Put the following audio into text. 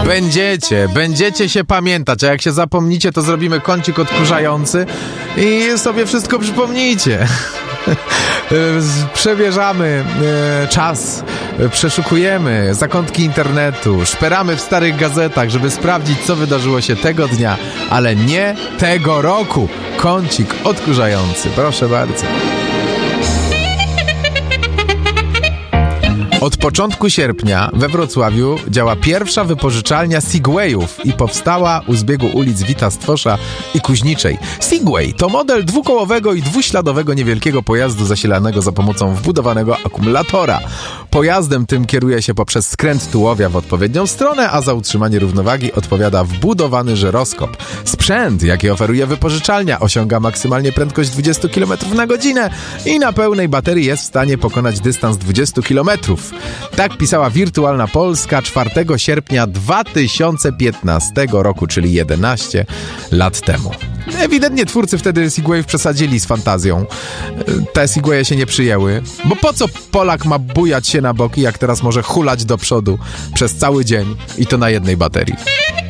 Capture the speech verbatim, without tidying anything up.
Będziecie, będziecie się pamiętać, a jak się zapomnicie, to zrobimy kącik odkurzający i sobie wszystko przypomnijcie. Przebierzamy e, czas, przeszukujemy zakątki internetu, szperamy w starych gazetach, żeby sprawdzić, co wydarzyło się tego dnia, ale nie tego roku. Kącik odkurzający, proszę bardzo. Od początku sierpnia we Wrocławiu działa pierwsza wypożyczalnia Segwayów i powstała u zbiegu ulic Wita Stwosza i Kuźniczej. Segway to model dwukołowego i dwuśladowego niewielkiego pojazdu zasilanego za pomocą wbudowanego akumulatora. Pojazdem tym kieruje się poprzez skręt tułowia w odpowiednią stronę, a za utrzymanie równowagi odpowiada wbudowany żyroskop. Sprzęt, jaki oferuje wypożyczalnia, osiąga maksymalnie prędkość dwadzieścia kilometrów na godzinę i na pełnej baterii jest w stanie pokonać dystans dwadzieścia kilometrów. Tak pisała Wirtualna Polska czwartego sierpnia dwa tysiące piętnastego roku, czyli jedenaście lat temu. Ewidentnie twórcy wtedy Segwayów przesadzili z fantazją. Te Segwaye się nie przyjęły, bo po co Polak ma bujać się na boki, jak teraz może hulać do przodu przez cały dzień i to na jednej baterii.